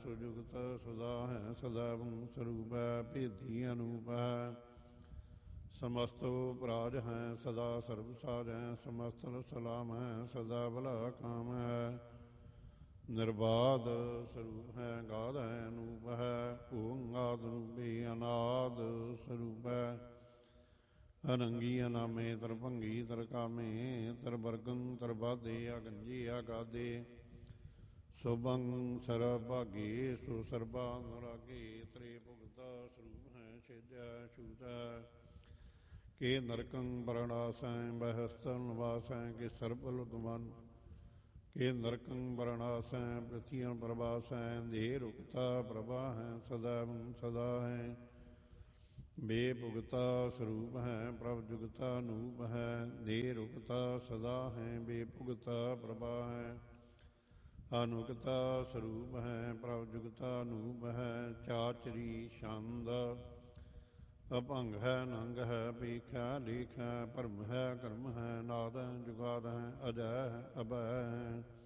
ਸੁਜੁਗਤ ਸਦਾ ਹੈ ਸदैव ਸਰੂਪ ਹੈ ਭੇਦੀ ਅਨੂਪ ਹੈ ਸਮਸਤ ਉਪਰਾਜ ਹੈ ਸਦਾ ਸਰਬ ਸਾਜ ਹੈ ਸਮਸਤ ਸਲਾਮ ਹੈ ਸਦਾ ਭਲਾ ਕਾਮ ਹੈ ਨਿਰਬਾਧ ਸਰੂਪ ਹੈ ਗਾਧ ਹੈ ਅਨੂਪ ਹੈ ਓੰਗਾਦ ਰੂਪੀ ਅਨਾਦ ਸਰੂਪ ਹੈ ਅਨੰਗੀ ਅਨਾਮੇ ਤਰਭੰਗੀ ਤਰਕਾਮੇ ਤਰਬਰਗੰ ਤਰਬਾਦੇ ਅਗੰਜੀ ਅਗਾਦੇ ਸੁਭੰ ਸਰਭਾਗੇ ਸੋ ਸਰਬਾ ਨਰਾਗੇ ਤ੍ਰੇ ਭੁਗਤਾ ਸਰੂਪ ਹੈ ਛੇਦਿਆ ਛੂਤਾ ਕੇ ਨਰਕੰ ਬਰਣਾਸੈ ਬਹਿਸਤਨ ਵਾਸੈ ਕੇ ਸਰਬਲੁਕਮਨ ਕੇ ਨਰਕੰ ਬਰਣਾਸੈ ਪ੍ਰਤੀਆਂ ਪ੍ਰਭਾਸੈ ਦੇ ਰੁਕਤਾ ਪ੍ਰਭਾ ਹੈ ਸदैव ਸਦਾ ਹੈ ਬੇਭੁਗਤਾ ਸਰੂਪ ਹੈ ਪ੍ਰਭ ਜੁਗਤਾ ਅਨੂਪ ਹੈ ਦੇ ਰੁਕਤਾ ਸਦਾ ਹੈ ਬੇਭੁਗਤਾ ਪ੍ਰਭਾ ਹੈ ਅਨੁਕਤਾ ਸਰੂਪ ਹੈ ਪ੍ਰਭ ਜੁਗਤਾ ਅਨੂਪ ਹੈ ਚਾਚਰੀ ਛੰਦ ਅਭੰਗ ਹੈ ਨੰਗ ਹੈ ਭੀਖਾ ਲੇਖ ਹੈ ਭਰਮ ਹੈ ਕਰਮ ਹੈ ਨਾਦ ਹੈ ਜੁਗਾਦ ਹੈ ਅਜੈ ਹੈ ਅਭੈ ਹੈ